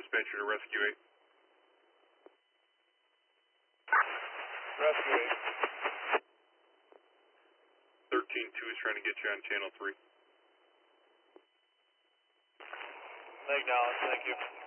dispatcher to Rescue 8. Rescue 8. 13-2 is trying to get you on channel 3. Acknowledge, thank you.